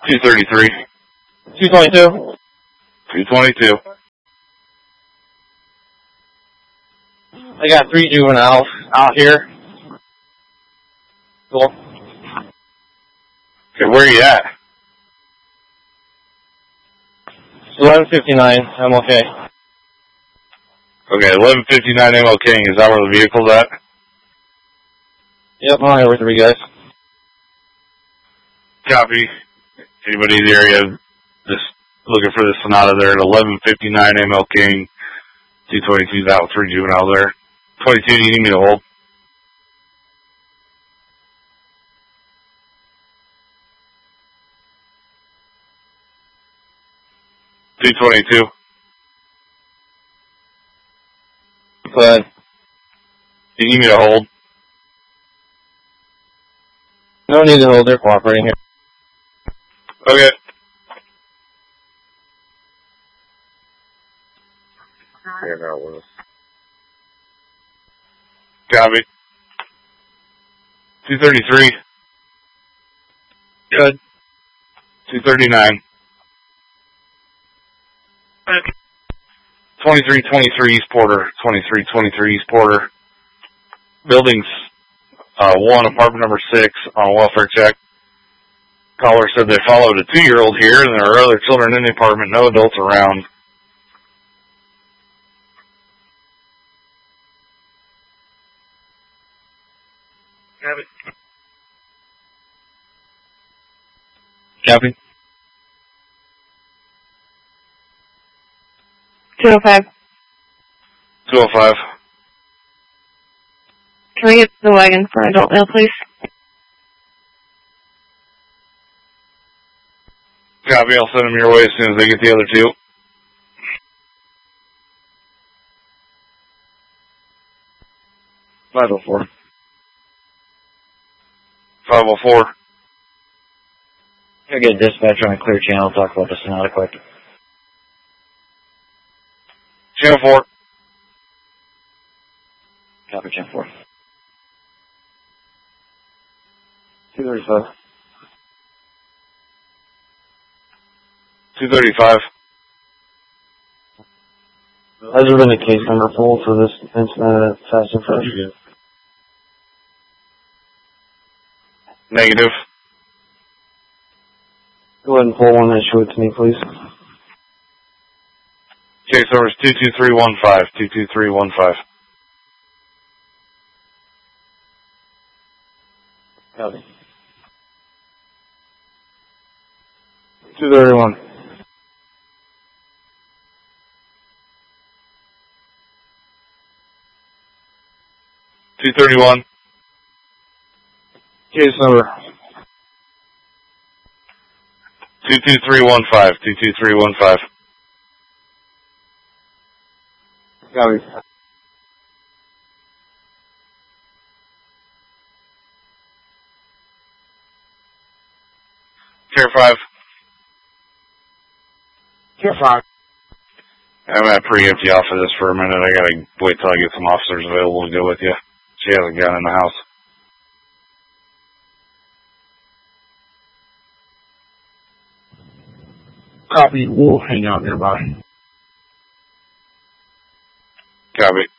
233. 222. 222. I got 3 juveniles out here. Cool. Okay, where are you at? 1159. I'm okay. Okay, 1159 ML King. Is that where the vehicle's at? Yep, I'm here with 3 guys. Copy. Anybody in the area just looking for the Sonata there at 1159 ML King. 222's out with 3 juveniles there. 22, do you need me to hold? $222. Go ahead. Do you need me to hold? No need to hold. They're cooperating here. Okay. Yeah, that was. Copy. 233. Good. 239. 2323 East Porter. 2323 East Porter. Buildings 1, apartment number 6 on a welfare check. Caller said they followed a 2-year-old here and there are other children in the apartment, no adults around. Copy. 205. 205. Can we get the wagon for adult mail, please? Copy, I'll send them your way as soon as they get the other 2. $504. 504. I'll get a dispatcher on a clear channel. Talk about the Sonata quick. Channel 4. Copy, channel 4. 235. 235. Has there been a case number pulled for this incident at Fast and Fresh? Negative. Go ahead and pull one and show it to me, please. Case number is 22315. 22315. Copy. 231. 231. Case number. 22315. 22315. Copy. Care 5. Care 5. I'm at pre-empty off of this for a minute. I gotta wait till I get some officers available to go with you. She has a gun in the house. Copy. We'll hang out nearby. Copy.